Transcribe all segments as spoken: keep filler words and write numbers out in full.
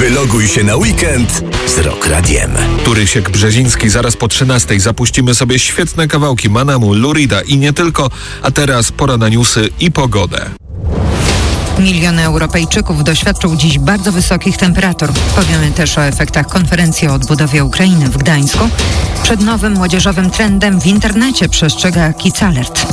Wyloguj się na weekend z Rock Radiem. Turysiek Brzeziński, zaraz po trzynastej zapuścimy sobie świetne kawałki Manamu, Lurida i nie tylko, a teraz pora na newsy i pogodę. Miliony Europejczyków doświadczą dziś bardzo wysokich temperatur. Powiemy też o efektach konferencji o odbudowie Ukrainy w Gdańsku. Przed nowym młodzieżowym trendem w internecie przestrzega Kids Alert.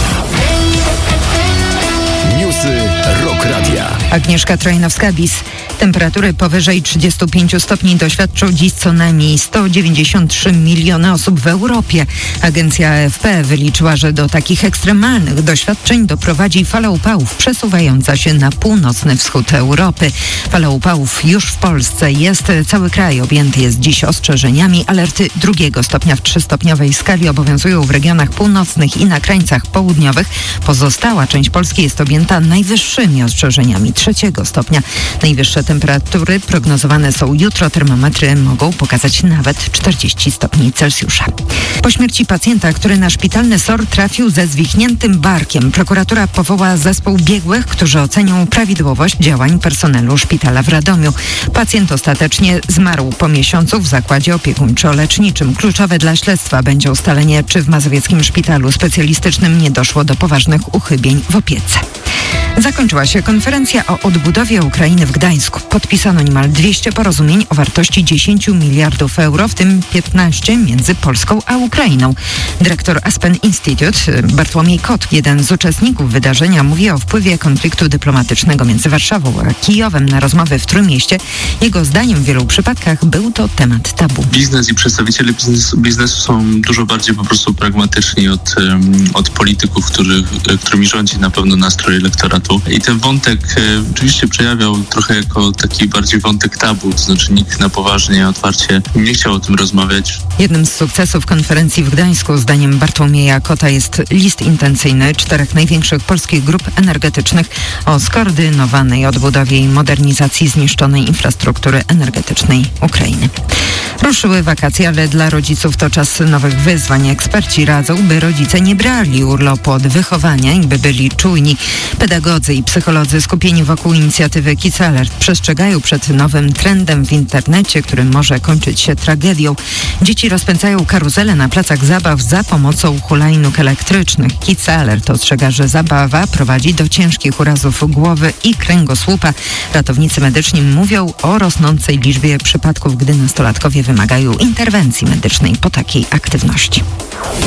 Newsy Rock Radia. Agnieszka Trojnowska-Bis. Temperatury powyżej trzydziestu pięciu stopni doświadczą dziś co najmniej sto dziewięćdziesiąt trzy miliony osób w Europie. Agencja A F P wyliczyła, że do takich ekstremalnych doświadczeń doprowadzi fala upałów przesuwająca się na północny wschód Europy. Fala upałów już w Polsce jest. Cały kraj objęty jest dziś ostrzeżeniami. Alerty drugiego stopnia w trzystopniowej skali obowiązują w regionach północnych i na krańcach południowych. Pozostała część Polski jest objęta najwyższymi ostrzeżeniami trzeciego stopnia. Najwyższe temperatury prognozowane są jutro. Termometry mogą pokazać nawet czterdzieści stopni Celsjusza. Po śmierci pacjenta, który na szpitalny S O R trafił ze zwichniętym barkiem, prokuratura powoła zespół biegłych, którzy ocenią prawidłowość działań personelu szpitala w Radomiu. Pacjent ostatecznie zmarł po miesiącu w zakładzie opiekuńczo-leczniczym. Kluczowe dla śledztwa będzie ustalenie, czy w mazowieckim szpitalu specjalistycznym nie doszło do poważnych uchybień w opiece. Zakończyła się konferencja o odbudowie Ukrainy w Gdańsku. Podpisano niemal dwieście porozumień o wartości dziesięć miliardów euro, w tym piętnaście między Polską a Ukrainą. Dyrektor Aspen Institute Bartłomiej Kot, jeden z uczestników wydarzenia, mówi o wpływie konfliktu dyplomatycznego między Warszawą a Kijowem na rozmowy w Trójmieście. Jego zdaniem w wielu przypadkach był to temat tabu. Biznes i przedstawiciele biznesu, biznesu są dużo bardziej po prostu pragmatyczni od, um, od polityków, których, którymi rządzi na pewno nastrój elektoratu. I ten wątek e, oczywiście przejawiał trochę jako taki bardziej wątek tabu, to znaczy nikt na poważnie, otwarcie nie chciał o tym rozmawiać. Jednym z sukcesów konferencji w Gdańsku, zdaniem Bartłomieja Kota, jest list intencyjny czterech największych polskich grup energetycznych o skoordynowanej odbudowie i modernizacji zniszczonej infrastruktury energetycznej Ukrainy. Ruszyły wakacje, ale dla rodziców to czas nowych wyzwań. Eksperci radzą, by rodzice nie brali urlopu od wychowania i by byli czujni. Pedagodzy i psycholodzy skupieni wokół inicjatywy Kids Alert przestrzegają przed nowym trendem w internecie, który może kończyć się tragedią. Dzieci rozpędzają karuzele na placach zabaw za pomocą hulajnóg elektrycznych. Kids Alert ostrzega, że zabawa prowadzi do ciężkich urazów głowy i kręgosłupa. Ratownicy medyczni mówią o rosnącej liczbie przypadków, gdy nastolatkowie wymagają interwencji medycznej po takiej aktywności.